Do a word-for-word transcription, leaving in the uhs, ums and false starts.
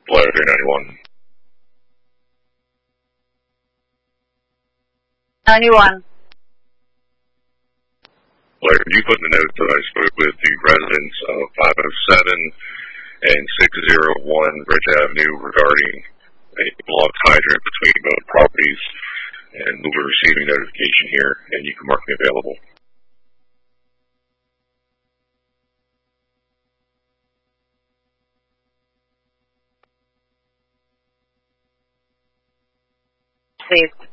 Blair three ninety-one. ninety-one. Blair, could you put in the notes that I spoke with the residents of five oh seven and six oh one Bridge Avenue regarding a blocked hydrant between both properties, and we'll be receiving notification here, and you can mark me available. Saved.